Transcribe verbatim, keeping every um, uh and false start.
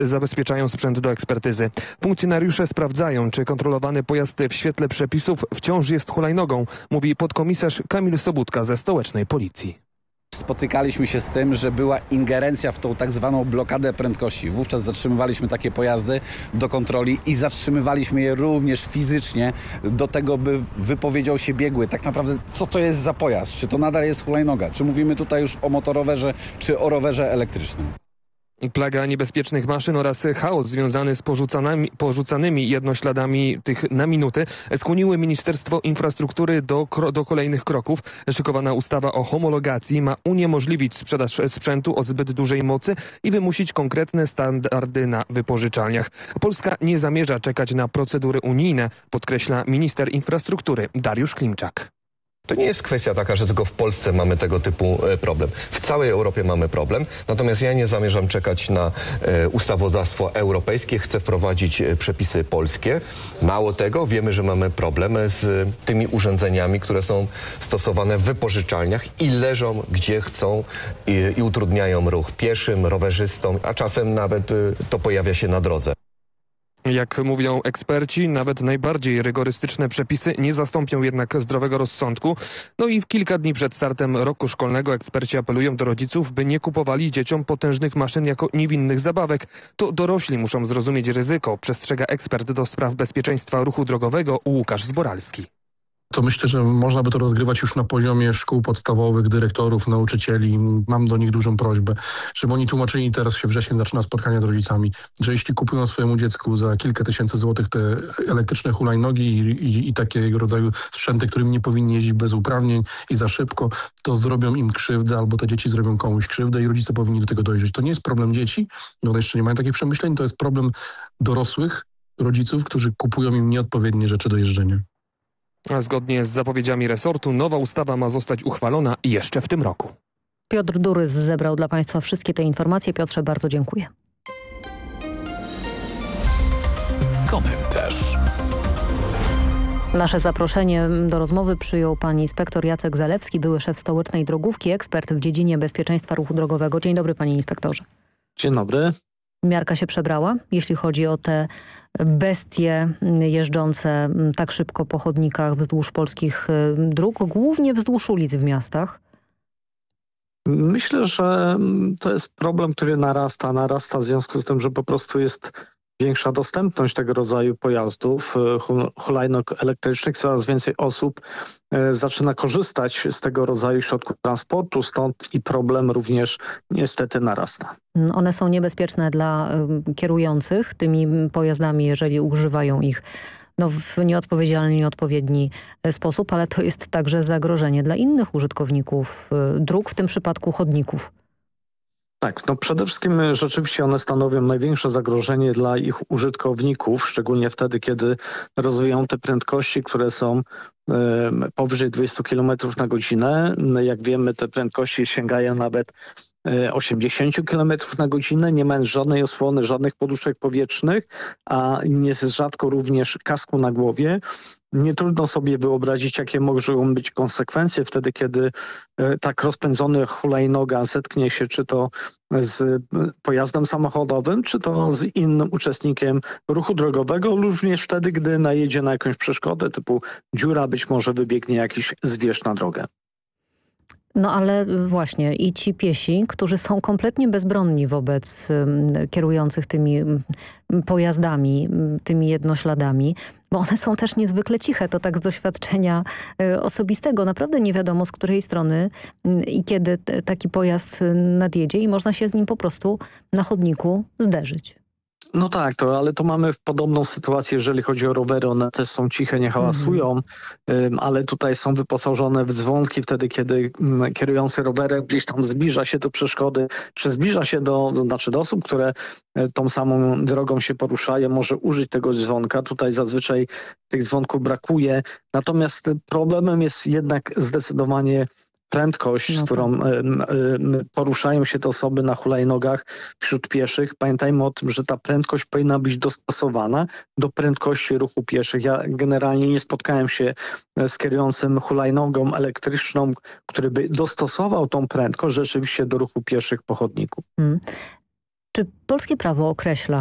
zabezpieczają sprzęt do ekspertyzy. Funkcjonariusze sprawdzają, czy kontrolowany pojazd w świetle przepisów wciąż jest hulajnogą, mówi podkomisarz Kamil Sobudka ze stołecznej policji. Spotykaliśmy się z tym, że była ingerencja w tą tak zwaną blokadę prędkości. Wówczas zatrzymywaliśmy takie pojazdy do kontroli i zatrzymywaliśmy je również fizycznie do tego, by wypowiedział się biegły. Tak naprawdę, co to jest za pojazd? Czy to nadal jest hulajnoga? Czy mówimy tutaj już o motorowerze, czy o rowerze elektrycznym? Plaga niebezpiecznych maszyn oraz chaos związany z porzucanymi, porzucanymi jednośladami tych na minuty skłoniły Ministerstwo Infrastruktury do, do kolejnych kroków. Szykowana ustawa o homologacji ma uniemożliwić sprzedaż sprzętu o zbyt dużej mocy i wymusić konkretne standardy na wypożyczalniach. Polska nie zamierza czekać na procedury unijne, podkreśla minister infrastruktury Dariusz Klimczak. To nie jest kwestia taka, że tylko w Polsce mamy tego typu problem. W całej Europie mamy problem, natomiast ja nie zamierzam czekać na e, ustawodawstwo europejskie. Chcę wprowadzić e, przepisy polskie. Mało tego, wiemy, że mamy problemy z e, tymi urządzeniami, które są stosowane w wypożyczalniach i leżą gdzie chcą i, i utrudniają ruch pieszym, rowerzystom, a czasem nawet e, to pojawia się na drodze. Jak mówią eksperci, nawet najbardziej rygorystyczne przepisy nie zastąpią jednak zdrowego rozsądku. No i kilka dni przed startem roku szkolnego eksperci apelują do rodziców, by nie kupowali dzieciom potężnych maszyn jako niewinnych zabawek. To dorośli muszą zrozumieć ryzyko, przestrzega ekspert do spraw bezpieczeństwa ruchu drogowego Łukasz Zboralski. To myślę, że można by to rozgrywać już na poziomie szkół podstawowych, dyrektorów, nauczycieli. Mam do nich dużą prośbę, żeby oni tłumaczyli, teraz się wrzesień zaczyna spotkania z rodzicami, że jeśli kupują swojemu dziecku za kilka tysięcy złotych te elektryczne hulajnogi i, i, i takiego rodzaju sprzęty, którym nie powinni jeździć bez uprawnień i za szybko, to zrobią im krzywdę albo te dzieci zrobią komuś krzywdę i rodzice powinni do tego dojrzeć. To nie jest problem dzieci, no one jeszcze nie mają takich przemyśleń, to jest problem dorosłych rodziców, którzy kupują im nieodpowiednie rzeczy do jeżdżenia. A zgodnie z zapowiedziami resortu nowa ustawa ma zostać uchwalona jeszcze w tym roku. Piotr Durys zebrał dla Państwa wszystkie te informacje. Piotrze, bardzo dziękuję. Komentarz. Nasze zaproszenie do rozmowy przyjął pan inspektor Jacek Zalewski, były szef stołecznej drogówki, ekspert w dziedzinie bezpieczeństwa ruchu drogowego. Dzień dobry, panie inspektorze. Dzień dobry. Miarka się przebrała, jeśli chodzi o te bestie jeżdżące tak szybko po chodnikach wzdłuż polskich dróg, głównie wzdłuż ulic w miastach? Myślę, że to jest problem, który narasta, narasta w związku z tym, że po prostu jest większa dostępność tego rodzaju pojazdów, hulajnóg elektrycznych. Coraz więcej osób zaczyna korzystać z tego rodzaju środków transportu, stąd i problem również niestety narasta. One są niebezpieczne dla kierujących tymi pojazdami, jeżeli używają ich no, w nieodpowiedzialny, nieodpowiedni sposób, ale to jest także zagrożenie dla innych użytkowników dróg, w tym przypadku chodników. Tak, no przede wszystkim rzeczywiście one stanowią największe zagrożenie dla ich użytkowników, szczególnie wtedy, kiedy rozwijają te prędkości, które są y, powyżej dwudziestu kilometrów na godzinę. Jak wiemy, te prędkości sięgają nawet y, osiemdziesięciu kilometrów na godzinę, nie mając żadnej osłony, żadnych poduszek powietrznych, a nie rzadko również kasku na głowie. Nie trudno sobie wyobrazić, jakie mogą być konsekwencje wtedy, kiedy tak rozpędzony hulajnoga zetknie się czy to z pojazdem samochodowym, czy to z innym uczestnikiem ruchu drogowego, również wtedy, gdy najedzie na jakąś przeszkodę typu dziura, być może wybiegnie jakiś zwierz na drogę. No ale właśnie i ci piesi, którzy są kompletnie bezbronni wobec kierujących tymi pojazdami, tymi jednośladami, bo one są też niezwykle ciche. To tak z doświadczenia osobistego. Naprawdę nie wiadomo, z której strony i kiedy taki pojazd nadjedzie i można się z nim po prostu na chodniku zderzyć. No tak, to, ale to mamy podobną sytuację, jeżeli chodzi o rowery. One też są ciche, nie hałasują, mm. ale tutaj są wyposażone w dzwonki wtedy, kiedy kierujący rowerem gdzieś tam zbliża się do przeszkody, czy zbliża się do, znaczy do osób, które tą samą drogą się poruszają, może użyć tego dzwonka. Tutaj zazwyczaj tych dzwonków brakuje. Natomiast problemem jest jednak zdecydowanie prędkość, no tak. z którą y, y, poruszają się te osoby na hulajnogach wśród pieszych. Pamiętajmy o tym, że ta prędkość powinna być dostosowana do prędkości ruchu pieszych. Ja generalnie nie spotkałem się z kierującym hulajnogą elektryczną, który by dostosował tą prędkość rzeczywiście do ruchu pieszych po chodniku. Hmm. Czy polskie prawo określa